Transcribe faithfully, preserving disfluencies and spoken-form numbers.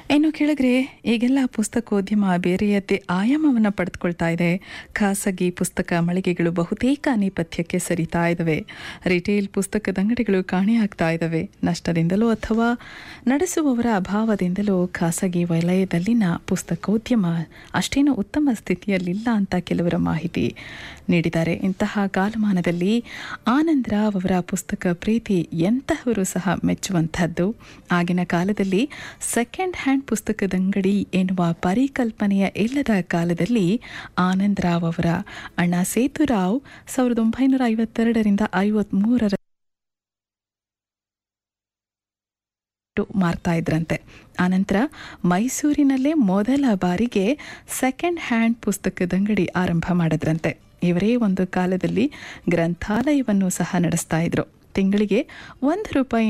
ಇನ್ನು ಕೆಳಗರೆ ಈಗೆಲ್ಲ ಪುಸ್ತಕೋದ್ಯಮ ಬೇರೆಯದ್ದೇ ಆಯಾಮವನ್ನು ಪಡೆದುಕೊಳ್ತಾ ಇದೆ. ಖಾಸಗಿ ಪುಸ್ತಕ ಮಳಿಗೆಗಳು ಬಹುತೇಕ ನೇಪಥ್ಯಕ್ಕೆ ಸರಿತಾ ಇದ್ದಾವೆ. ರಿಟೇಲ್ ಪುಸ್ತಕದ ಅಂಗಡಿಗಳು ಕಾಣೆಯಾಗ್ತಾ ಇದ್ದಾವೆ. ನಷ್ಟದಿಂದಲೋ ಅಥವಾ ನಡೆಸುವವರ ಅಭಾವದಿಂದಲೋ ಖಾಸಗಿ ವಲಯದಲ್ಲಿನ ಪುಸ್ತಕೋದ್ಯಮ ಅಷ್ಟೇನು ಉತ್ತಮ ಸ್ಥಿತಿಯಲ್ಲಿಲ್ಲ ಅಂತ ಕೆಲವರ ಮಾಹಿತಿ ನೀಡಿದ್ದಾರೆ. ಇಂತಹ ಕಾಲಮಾನದಲ್ಲಿ ಆನಂದ್ ರಾವ್ ಅವರ ಪುಸ್ತಕ ಪ್ರೀತಿ ಎಂತಹವರು ಸಹ ಮೆಚ್ಚುವಂಥದ್ದು. ಆಗಿನ ಕಾಲದಲ್ಲಿ ಸೆಕೆಂಡ್ ಹ್ಯಾಂಡ್ ಪುಸ್ತಕದಂಗಡಿ ಎನ್ನುವ ಪರಿಕಲ್ಪನೆಯ ಇಲ್ಲದ ಕಾಲದಲ್ಲಿ ಆನಂದ್ ರಾವ್ ಅವರ ಅಣ್ಣ ಸೇತುರಾವ್ ಸಾವಿರದ ಒಂಬೈನೂರ ಐವತ್ತೆರಡರಿಂದ ಐವತ್ಮೂರರ ಮಾರ್ತಾ ಇದ್ರಂತೆ. ಆನಂತರ ಮೈಸೂರಿನಲ್ಲೇ ಮೊದಲ ಬಾರಿಗೆ ಸೆಕೆಂಡ್ ಹ್ಯಾಂಡ್ ಪುಸ್ತಕದಂಗಡಿ ಆರಂಭ ಮಾಡಿದ್ರಂತೆ. ಇವರೇ ಒಂದು ಕಾಲದಲ್ಲಿ ಗ್ರಂಥಾಲಯವನ್ನು ಸಹ ನಡೆಸ್ತಾ ಇದ್ರು. ತಿಂಗಳಿಗೆ ಒಂದು ರೂಪಾಯಿ